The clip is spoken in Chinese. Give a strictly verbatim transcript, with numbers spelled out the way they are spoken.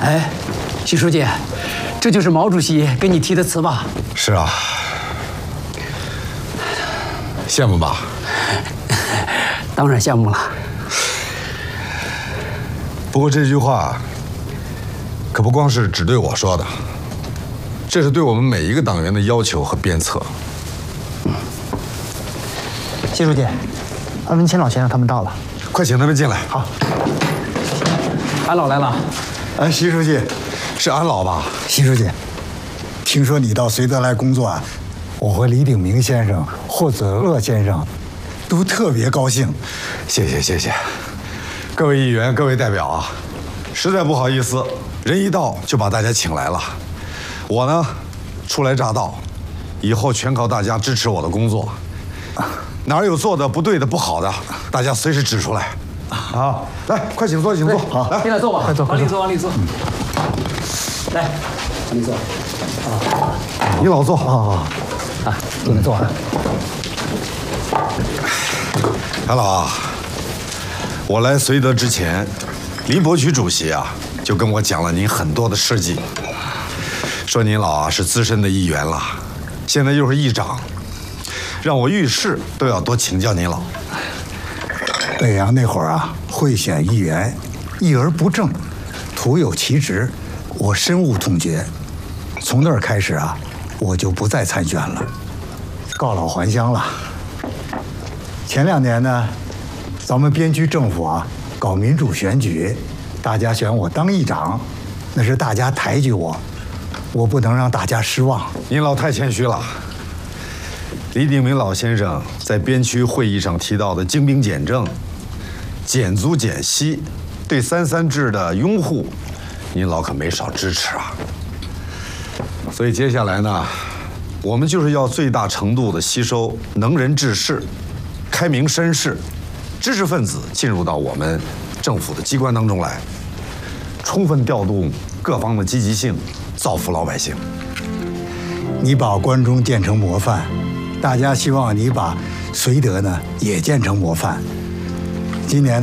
哎，徐书记，这就是毛主席给你提的词吧？ 是啊，羡慕吧？ 当然羡慕了。 不过这句话可不光是只对我说的，这是对我们每一个党员的要求和鞭策。 习书记，安文清老先生他们到了， 快请他们进来。 好。 安老来了。 哎，习书记， 是安老吧？ 习书记，听说你到绥德来工作啊，我和李鼎铭先生、霍子鄂先生都特别高兴。 谢谢谢谢，各位议员、各位代表啊，实在不好意思，人一到就把大家请来了。我呢，初来乍到，以后全靠大家支持我的工作。哪儿有做的不对的、不好的，大家随时指出来。好，来，快请坐，请坐。 好，来，进来坐吧。 快坐， 往里坐，往里坐。来，往里坐。 你老坐。 好好好，啊，进来坐啊。 韩老啊，我来绥德之前，林伯渠主席啊就跟我讲了您很多的事迹，说您老啊是资深的议员了，现在又是议长，让我遇事都要多请教您老。 北洋那会儿啊，会选议员，议而不正，徒有其职，我深恶痛绝。从那儿开始啊，我就不再参选了，告老还乡了。前两年呢，咱们边区政府啊搞民主选举，大家选我当议长，那是大家抬举我，我不能让大家失望。 您老太谦虚了。李鼎铭老先生在边区会议上提到的精兵简政、减租减息，对三三制的拥护，您老可没少支持啊。所以接下来呢，我们就是要最大程度的吸收能人志士、开明绅士、知识分子进入到我们政府的机关当中来，充分调动各方的积极性，造福老百姓。 你把关中建成模范，大家希望你把绥德呢也建成模范。今年呢